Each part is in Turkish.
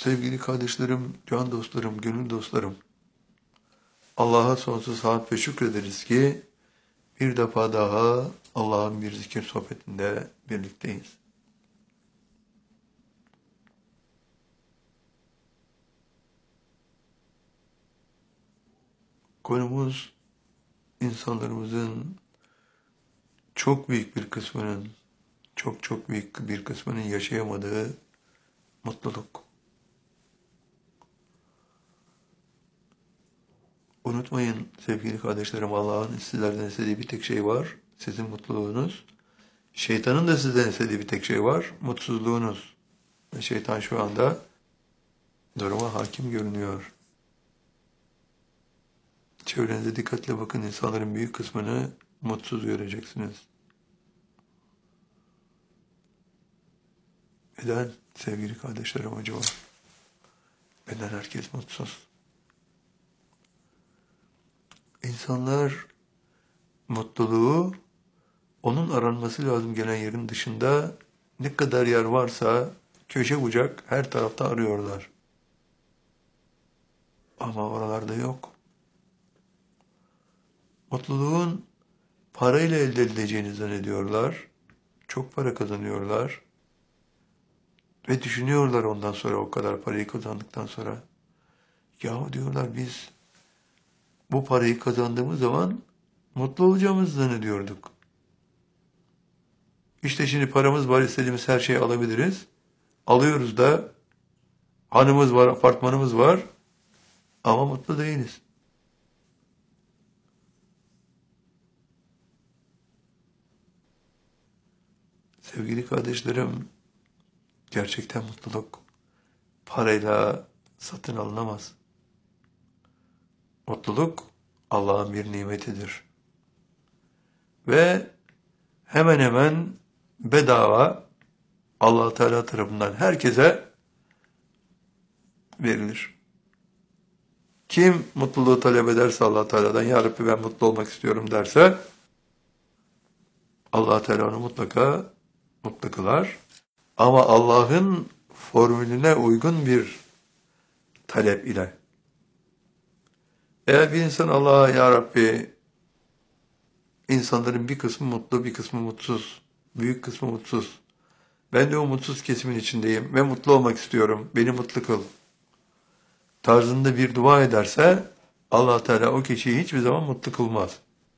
Sevgili kardeşlerim, can dostlarım, gönül dostlarım, Allah'a sonsuz hamd ve şükrederiz ki bir defa daha Allah'ın bir zikir sohbetinde birlikteyiz. Konumuz insanlarımızın çok büyük bir kısmının, çok büyük bir kısmının yaşayamadığı mutluluk. Unutmayın sevgili kardeşlerim, Allah'ın sizlerden istediği bir tek şey var, sizin mutluluğunuz. Şeytanın da sizden istediği bir tek şey var, mutsuzluğunuz. Ve şeytan şu anda duruma hakim görünüyor. Çevrenize dikkatle bakın, insanların büyük kısmını mutsuz göreceksiniz. Neden sevgili kardeşlerim acaba? Neden herkes mutsuz? İnsanlar mutluluğu onun aranması lazım gelen yerin dışında ne kadar yer varsa köşe bucak her tarafta arıyorlar. Ama oralarda yok. Mutluluğun parayla elde edileceğini zannediyorlar. Çok para kazanıyorlar. Ve düşünüyorlar ondan sonra, o kadar parayı kazandıktan sonra. Yahu diyorlar, biz bu parayı kazandığımız zaman mutlu olacağımızı zannediyorduk. İşte şimdi paramız var, istediğimiz her şeyi alabiliriz. Alıyoruz da, hanımız var, apartmanımız var ama mutlu değiliz. Sevgili kardeşlerim, gerçekten mutluluk parayla satın alınamaz. Mutluluk Allah'ın bir nimetidir. Ve hemen hemen bedava Allah Teala tarafından herkese verilir. Kim mutluluğu talep ederse Allah Teala'dan, ya Rabbi ben mutlu olmak istiyorum derse, Allah Teala onu mutlaka mutlu kılar. Ama Allah'ın formülüne uygun bir talep ile. Eğer bir insan Allah'a, ya Rabbi insanların bir kısmı mutlu, bir kısmı mutsuz, büyük kısmı mutsuz. Ben de o mutsuz kesimin içindeyim ve mutlu olmak istiyorum, beni mutlu kıl tarzında bir dua ederse, Allah Teala o kişiyi hiçbir zaman mutlu kılmaz.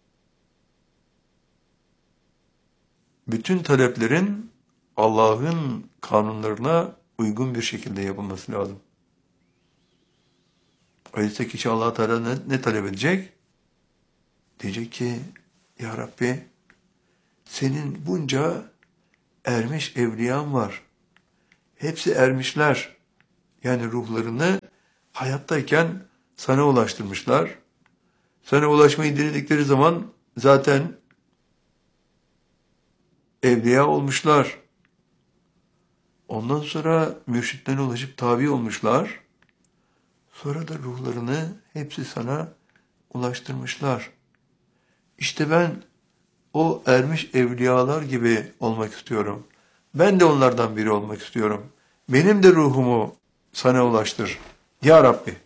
Bütün taleplerin Allah'ın kanunlarına uygun bir şekilde yapılması lazım. Öyleyse kişi Allah Teala ne talep edecek? Diyecek ki, ya Rabbi senin bunca ermiş evliyan var. Hepsi ermişler. Yani ruhlarını hayattayken sana ulaştırmışlar. Sana ulaşmayı diledikleri zaman zaten evliya olmuşlar. Ondan sonra mürşitlerine ulaşıp tabi olmuşlar. Sonra da ruhlarını hepsi sana ulaştırmışlar. İşte ben o ermiş evliyalar gibi olmak istiyorum. Ben de onlardan biri olmak istiyorum. Benim de ruhumu sana ulaştır ya Rabbi.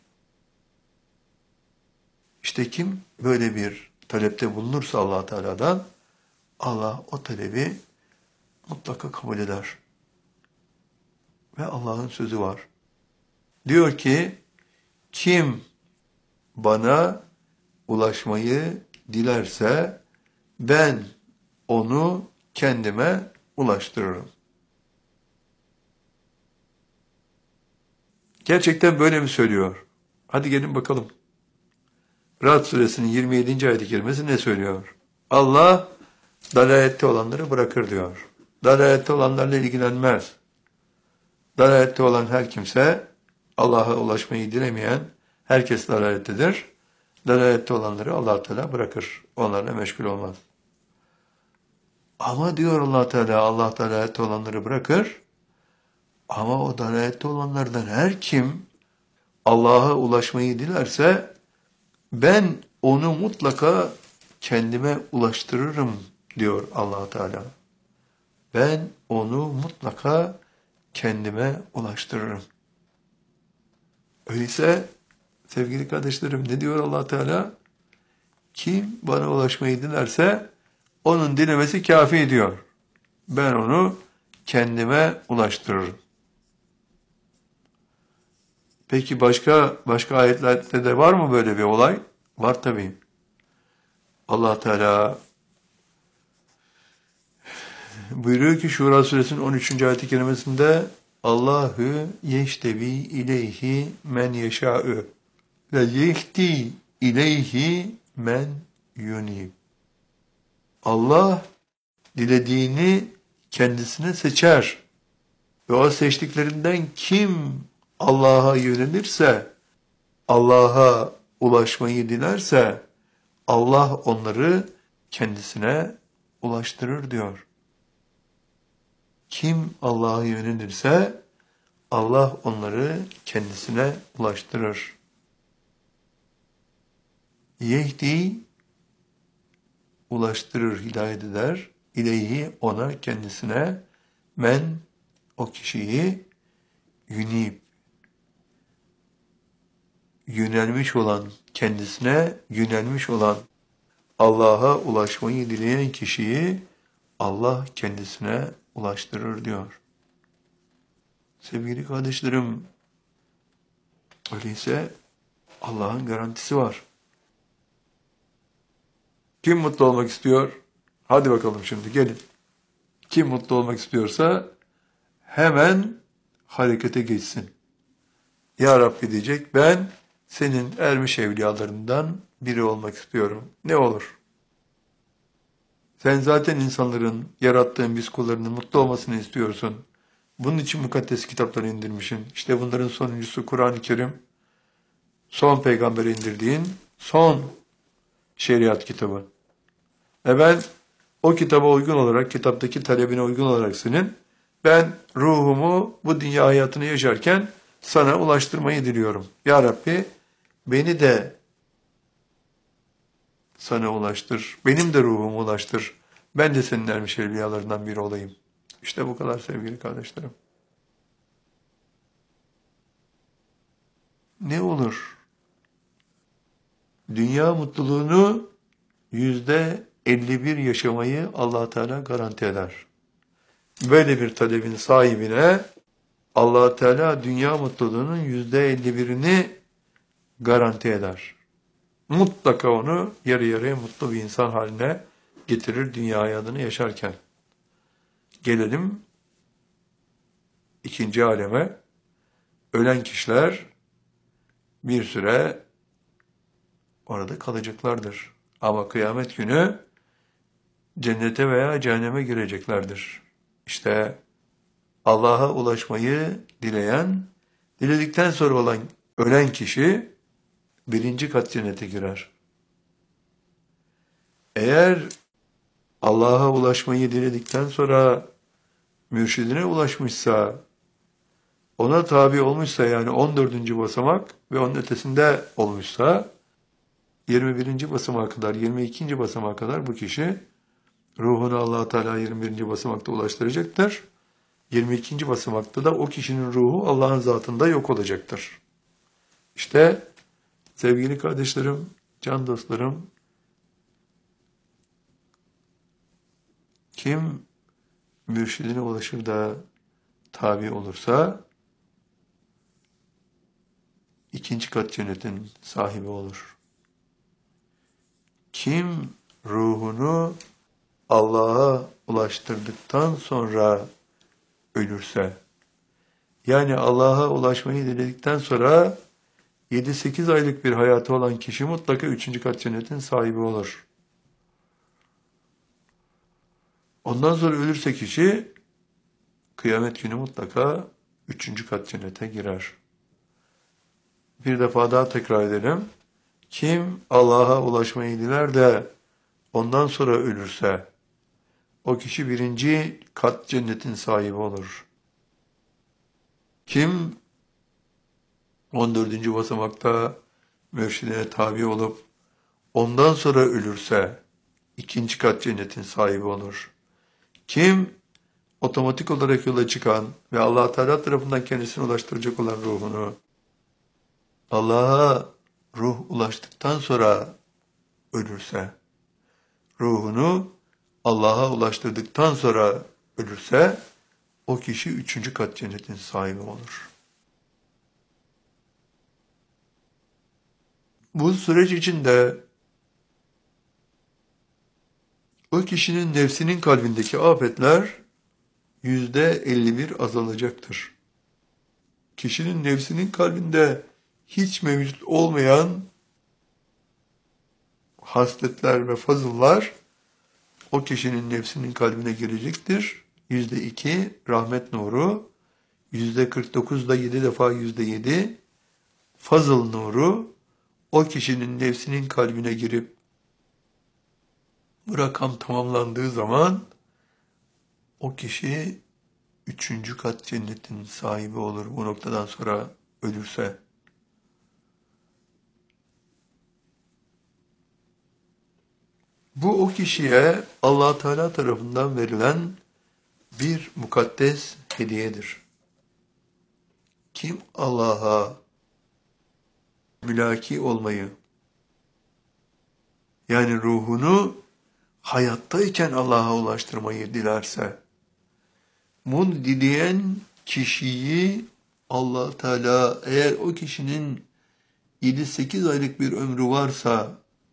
İşte kim böyle bir talepte bulunursa Allah Teala'dan, Allah o talebi mutlaka kabul eder. Ve Allah'ın sözü var. Diyor ki, kim bana ulaşmayı dilerse ben onu kendime ulaştırırım. Gerçekten böyle mi söylüyor? Hadi gelin bakalım. Ra'd suresinin 27. ayet-i kerimesi ne söylüyor? Allah dalalette olanları bırakır diyor. Dalalette olanlarla ilgilenmez. Dalalette olan her kimse, Allah'a ulaşmayı dilemeyen herkes dalalettedir. Dalalette olanları Allah Teala bırakır. Onlarla meşgul olmaz. Ama diyor Allah Teala, Allah dalalette olanları bırakır. Ama o dalalette olanlardan her kim Allah'a ulaşmayı dilerse ben onu mutlaka kendime ulaştırırım diyor Allah Teala. Ben onu mutlaka kendime ulaştırırım. Öyleyse sevgili kardeşlerim ne diyor Allah Teala? Kim bana ulaşmayı dilerse onun dilemesi kafi diyor. Ben onu kendime ulaştırırım. Peki başka ayetlerde de var mı böyle bir olay? Var tabii. Allah Teala buyuruyor ki Şura suresinin 13. ayet-i kerimesinde Allahu yeştevi ileyhi men yeşâ'ü ve yehdi ileyhi men yunib. Allah dilediğini kendisine seçer. Ve o seçtiklerinden kim Allah'a yönelirse, Allah'a ulaşmayı dilerse, Allah onları kendisine ulaştırır diyor. Kim Allah'a yönelirse, Allah onları kendisine ulaştırır. Yehdi, ulaştırır, hidayet eder. İleyhi, ona, kendisine, men, o kişiyi, yunib, yönelmiş olan, kendisine yönelmiş olan, Allah'a ulaşmayı dileyen kişiyi Allah kendisine ulaştırır diyor. Sevgili kardeşlerim, öyleyse Allah'ın garantisi var. Kim mutlu olmak istiyor? Hadi bakalım şimdi gelin. Kim mutlu olmak istiyorsa hemen harekete geçsin. Ya Rabbi diyecek, ben senin ermiş evliyalarından biri olmak istiyorum. Ne olur? Sen zaten insanların, yarattığın biz kullarının mutlu olmasını istiyorsun. Bunun için mukaddes kitapları indirmişsin. İşte bunların sonuncusu Kur'an-ı Kerim. Son peygambere indirdiğin son şeriat kitabı. Ve ben o kitaba uygun olarak, kitaptaki talebine uygun olarak ben ruhumu bu dünya hayatını yaşarken sana ulaştırmayı diliyorum. Ya Rabbi beni de sana ulaştır. Benim de ruhumu ulaştır. Ben de senin ermiş evliyalarından biri olayım. İşte bu kadar sevgili kardeşlerim. Ne olur? Dünya mutluluğunu %51 yaşamayı Allah Teala garanti eder. Böyle bir talebin sahibine Allah Teala dünya mutluluğunun %51'ini garanti eder. Mutlaka onu yarı yarıya mutlu bir insan haline getirir dünya hayatını yaşarken. Gelelim ikinci aleme. Ölen kişiler bir süre orada kalacaklardır. Ama kıyamet günü cennete veya cehenneme gireceklerdir. İşte Allah'a ulaşmayı diledikten sonra olan ölen kişi birinci kat cennete girer. Eğer Allah'a ulaşmayı diledikten sonra mürşidine ulaşmışsa, ona tabi olmuşsa yani 14. basamak ve onun ötesinde olmuşsa 21. basamağa kadar, 22. basamağa kadar bu kişi ruhunu Allah Teala 21. basamakta ulaştıracaktır. 22. basamakta da o kişinin ruhu Allah'ın zatında yok olacaktır. İşte sevgili kardeşlerim, can dostlarım, kim mürşidine ulaşır da tabi olursa ikinci kat cennetin sahibi olur. Kim ruhunu Allah'a ulaştırdıktan sonra ölürse, yani Allah'a ulaşmayı diledikten sonra 7-8 aylık bir hayatı olan kişi mutlaka 3. kat cennetin sahibi olur. Ondan sonra ölürse kişi kıyamet günü mutlaka 3. kat cennete girer. Bir defa daha tekrar edelim. Kim Allah'a ulaşmayı diler de ondan sonra ölürse o kişi 1. kat cennetin sahibi olur. Kim 14. basamakta mürşidine tabi olup ondan sonra ölürse 2. kat cennetin sahibi olur. Kim otomatik olarak yola çıkan ve Allah Teala tarafından kendisine ulaştıracak olan ruhunu Allah'a ruh ulaştıktan sonra ölürse, ruhunu Allah'a ulaştırdıktan sonra ölürse, o kişi 3. kat cennetin sahibi olur. Bu süreç içinde o kişinin nefsinin kalbindeki afetler %51 azalacaktır. Kişinin nefsinin kalbinde hiç mevcut olmayan hasletler ve fazıllar o kişinin nefsinin kalbine girecektir. %2 rahmet nuru, %49'da 7 defa %7 fazıl nuru o kişinin nefsinin kalbine girip bu rakam tamamlandığı zaman o kişi 3. kat cennetin sahibi olur bu noktadan sonra ölürse. Bu o kişiye Allah Teala tarafından verilen bir mukaddes hediyedir. Kim Allah'a mülaki olmayı, yani ruhunu hayattayken Allah'a ulaştırmayı dilerse, bunu dileyen kişiyi Allah Teala eğer o kişinin 7-8 aylık bir ömrü varsa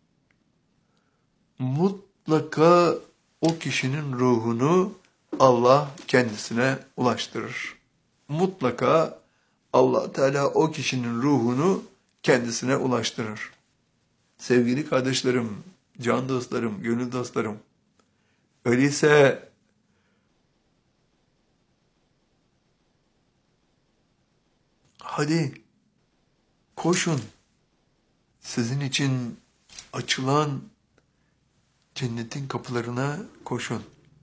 mutlaka o kişinin ruhunu Allah kendisine ulaştırır. Mutlaka Allah Teala o kişinin ruhunu kendisine ulaştırır. Sevgili kardeşlerim, can dostlarım, gönül dostlarım, öyleyse hadi koşun. Sizin için açılan cennetin kapılarına koşun.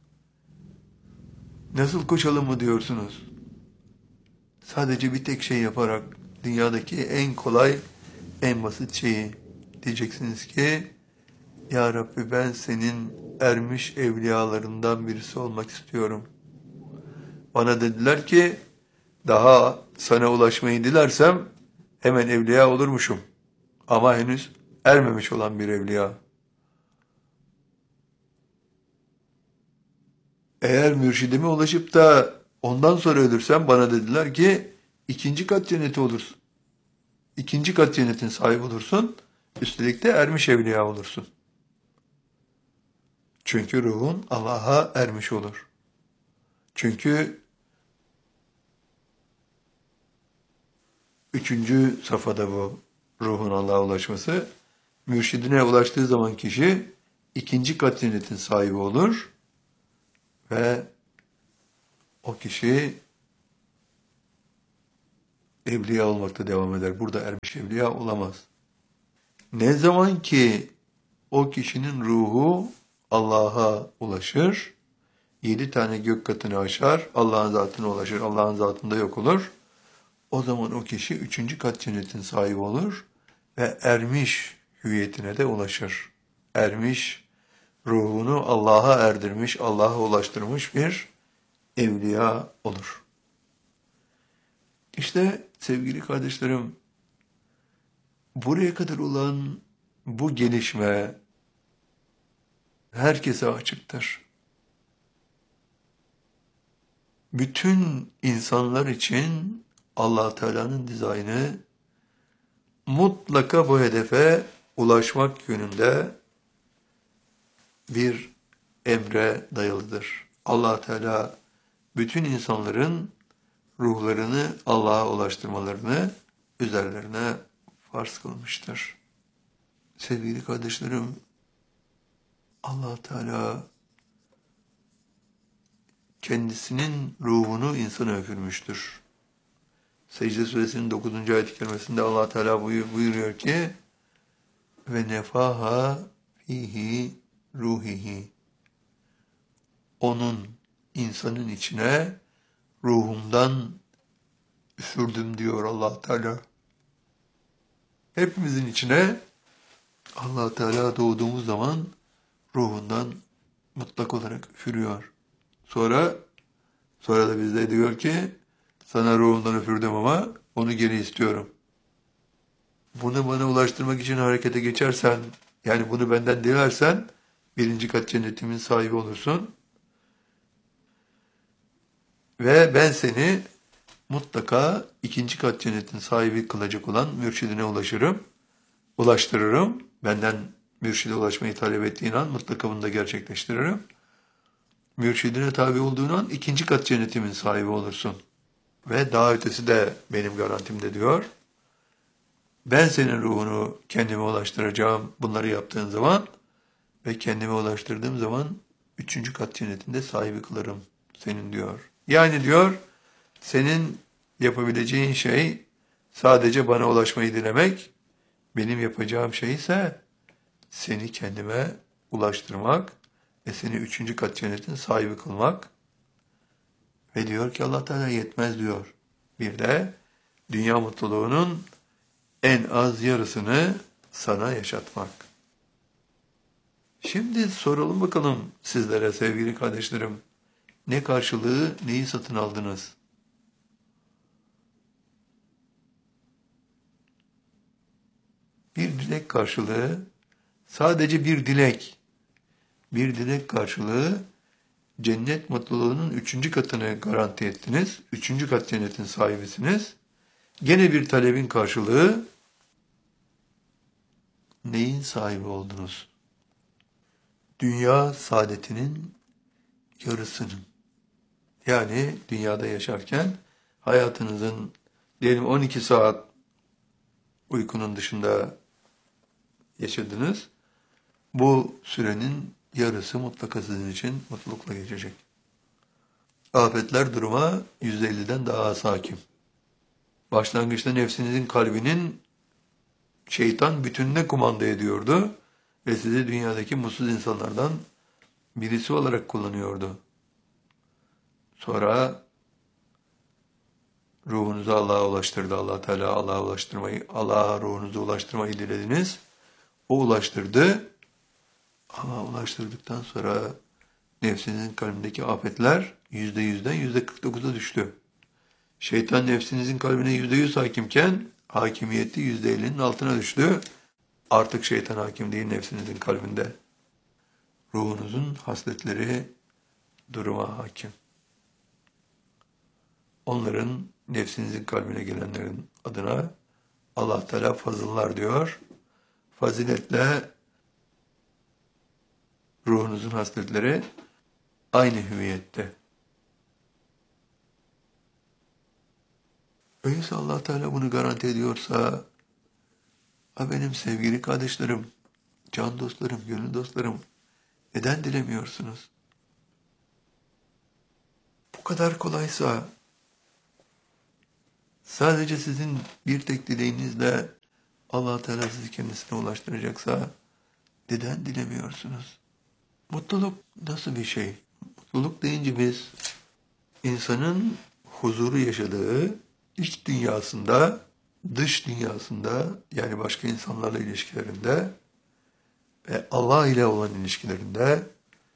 Nasıl koşalım mı diyorsunuz? Sadece bir tek şey yaparak dünyadaki en kolay, en basit şeyi diyeceksiniz ki Ya Rabbi ben senin ermiş evliyalarından birisi olmak istiyorum. Bana dediler ki daha sana ulaşmayı dilersem hemen evliya olurmuşum. Ama henüz ermemiş olan bir evliya. Eğer mürşidime ulaşıp da ondan sonra ölürsem bana dediler ki 2. kat cenneti olursun. 2. kat cennetin sahibi olursun. Üstelik de ermiş evliya olursun. Çünkü ruhun Allah'a ermiş olur. Çünkü 3. safhada bu ruhun Allah'a ulaşması. Mürşidine ulaştığı zaman kişi 2. kat cennetin sahibi olur ve o kişi evliya olmakta devam eder. Burada ermiş evliya olamaz. Ne zaman ki o kişinin ruhu Allah'a ulaşır, 7 tane gök katını aşar, Allah'ın zatına ulaşır, Allah'ın zatında yok olur. O zaman o kişi 3. kat cennetin sahibi olur ve ermiş hüviyetine de ulaşır. Ermiş, ruhunu Allah'a erdirmiş, Allah'a ulaştırmış bir evliya olur. İşte sevgili kardeşlerim, buraya kadar olan bu gelişme herkese açıktır. Bütün insanlar için Allah Teala'nın dizaynı mutlaka bu hedefe ulaşmak yönünde bir emre dayalıdır. Allah Teala bütün insanların ruhlarını Allah'a ulaştırmalarını üzerlerine farz kılmıştır. Sevgili kardeşlerim, Allah Teala kendisinin ruhunu insana üfürmüştür. Secde suresinin 9. ayet-i kerimesinde Allah Teala buyuruyor ki ve nefaha fihi ruhihi, onun insanın içine ruhumdan üfürdüm diyor Allah Teala. Hepimizin içine Allah Teala doğduğumuz zaman ruhundan mutlak olarak üfürüyor. Sonra da bizde diyor ki sana ruhumdan üfürdüm ama onu geri istiyorum. Bunu bana ulaştırmak için harekete geçersen, yani bunu benden dilersen, birinci kat cennetimin sahibi olursun. Ve ben seni mutlaka ikinci kat cennetin sahibi kılacak olan mürşidine ulaştırırım. Benden mürşide ulaşmayı talep ettiğin an mutlaka bunu da gerçekleştiririm. Mürşidine tabi olduğun an ikinci kat cennetimin sahibi olursun. Ve daha ötesi de benim garantimde diyor. Ben senin ruhunu kendime ulaştıracağım bunları yaptığın zaman ve kendime ulaştırdığım zaman üçüncü kat cennetinde sahibi kılarım senin diyor. Yani diyor senin yapabileceğin şey sadece bana ulaşmayı dilemek, benim yapacağım şey ise seni kendime ulaştırmak ve seni üçüncü kat cennetin sahibi kılmak. Ve diyor ki Allah Teala yetmez diyor. Bir de dünya mutluluğunun en az yarısını sana yaşatmak. Şimdi soralım bakalım sizlere sevgili kardeşlerim. Ne karşılığı neyi satın aldınız? Bir dilek karşılığı, sadece bir dilek karşılığı cennet mutluluğunun üçüncü katını garanti ettiniz. Üçüncü kat cennetin sahibisiniz. Gene bir talebin karşılığı neyin sahibi oldunuz? Dünya saadetinin yarısının. Yani dünyada yaşarken hayatınızın diyelim 12 saat uykunun dışında yaşadınız. Bu sürenin yarısı mutlaka sizin için mutlulukla geçecek. Afetler duruma %50'den daha az hakim. Başlangıçta nefsinizin kalbinin şeytan bütününe kumanda ediyordu ve sizi dünyadaki mutsuz insanlardan birisi olarak kullanıyordu. Sonra ruhunuzu Allah'a ulaştırdı. Allah Teala Allah'a ruhunuzu ulaştırmayı dilediniz. O ulaştırdı. Ama ulaştırdıktan sonra nefsinizin kalbindeki afetler %100'den %49'a düştü. Şeytan nefsinizin kalbine %100 hakimken hakimiyeti %50'nin altına düştü. Artık şeytan hakim değil nefsinizin kalbinde. Ruhunuzun hasletleri duruma hakim. Onların nefsinizin kalbine gelenlerin adına Allah Teala fazıllar diyor. Faziletle ruhunuzun hasletleri aynı hüviyette. Öyleyse Allah Teala bunu garanti ediyorsa, benim sevgili kardeşlerim, can dostlarım, gönül dostlarım, neden dilemiyorsunuz? Bu kadar kolaysa, sadece sizin bir tek dileğinizle Allah Teala sizi kendisine ulaştıracaksa, neden dilemiyorsunuz? Mutluluk nasıl bir şey? Mutluluk deyince biz, insanın huzuru yaşadığı iç dünyasında, dış dünyasında, yani başka insanlarla ilişkilerinde ve Allah ile olan ilişkilerinde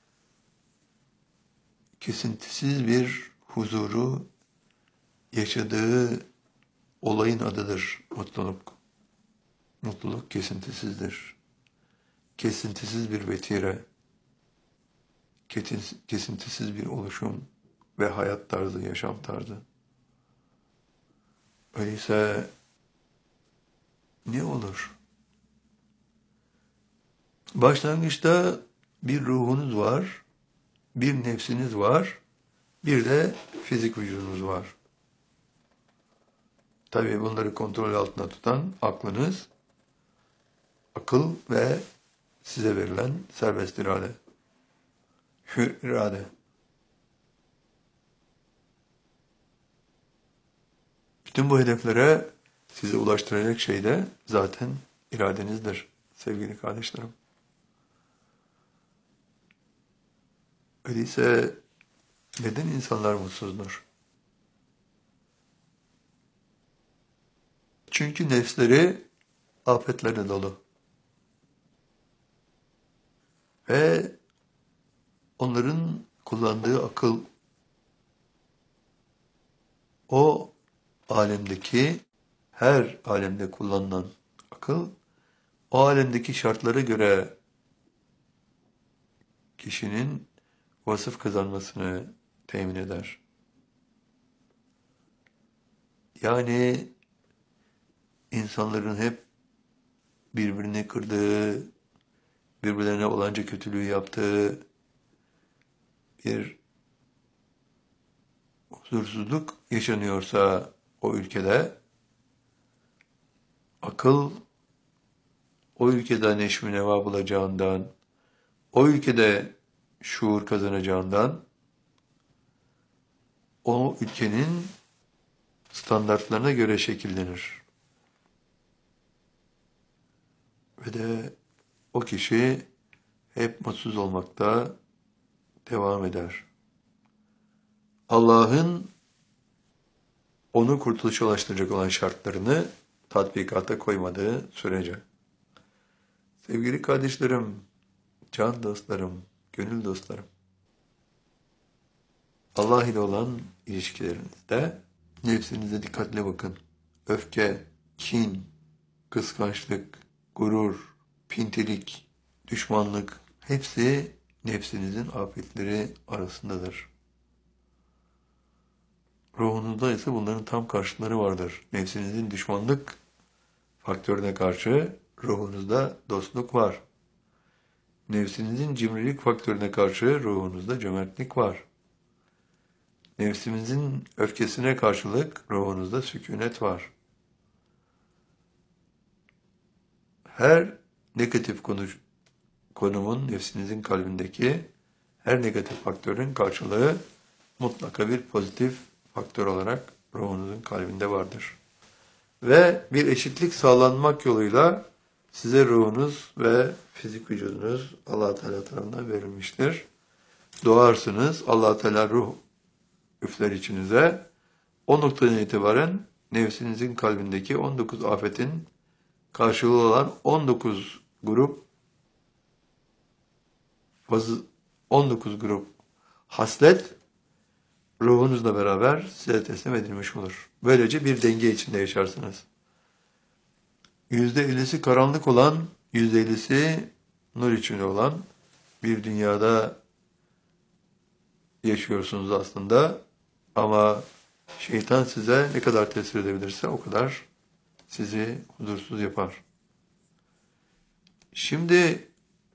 kesintisiz bir huzuru yaşadığı olayın adıdır mutluluk. Mutluluk kesintisizdir. Kesintisiz bir vetire, kesintisiz bir oluşum ve hayat tarzı, yaşam tarzı. Öyleyse ne olur? Başlangıçta bir ruhunuz var, bir nefsiniz var, bir de fizik vücudunuz var. Tabii bunları kontrol altında tutan aklınız, akıl ve size verilen serbest irade, hür irade. Bütün bu hedeflere sizi ulaştıracak şey de zaten iradenizdir sevgili kardeşlerim. Öyleyse neden insanlar mutsuzdur? Çünkü nefsleri afetlerle dolu. Ve onların kullandığı akıl o alemdeki her alemde kullanılan Akıl, o alemdeki şartlara göre kişinin vasıf kazanmasını temin eder. Yani insanların hep birbirini kırdığı, birbirlerine olanca kötülüğü yaptığı bir huzursuzluk yaşanıyorsa o ülkede, akıl o ülkede neşvi neva bulacağından, o ülkede şuur kazanacağından, o ülkenin standartlarına göre şekillenir. Ve de o kişi hep mutsuz olmakta devam eder. Allah'ın onu kurtuluşa ulaştıracak olan şartlarını tatbikata koymadığı sürece. Sevgili kardeşlerim, can dostlarım, gönül dostlarım, Allah ile olan ilişkilerinizde nefsinize dikkatle bakın. Öfke, kin, kıskançlık, gurur, pintilik, düşmanlık hepsi nefsinizin afetleri arasındadır. Ruhunuzda ise bunların tam karşıtları vardır. Nefsinizin düşmanlık faktörüne karşı ruhunuzda dostluk var. Nefsinizin cimrilik faktörüne karşı ruhunuzda cömertlik var. Nefsimizin öfkesine karşılık ruhunuzda sükunet var. Her negatif konumun nefsinizin kalbindeki her negatif faktörün karşılığı mutlaka bir pozitif faktör olarak ruhunuzun kalbinde vardır. Ve bir eşitlik sağlanmak yoluyla size ruhunuz ve fizik vücudunuz Allah Teala tarafından verilmiştir. Doğarsınız, Allah Teala ruh üfler içinize. O noktadan itibaren nefsinizin kalbindeki 19 afetin karşılığı olan 19 grup 19 grup haslet ruhunuzla beraber size teslim edilmiş olur. Böylece bir denge içinde yaşarsınız. %50'si karanlık olan, %50'si nur içinde olan bir dünyada yaşıyorsunuz aslında. Ama şeytan size ne kadar tesir edebilirse o kadar sizi huzursuz yapar. Şimdi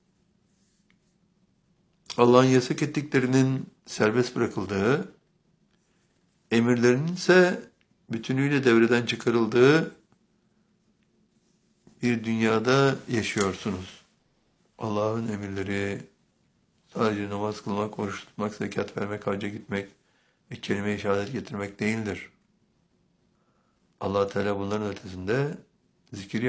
Allah'ın yasak ettiklerinin serbest bırakıldığı, emirlerinin ise bütünüyle devreden çıkarıldığı bir dünyada yaşıyorsunuz. Allah'ın emirleri sadece namaz kılmak, oruç tutmak, zekat vermek, hacca gitmek ve kelime-i şehadet getirmek değildir. Allah Teala bunların ötesinde zikir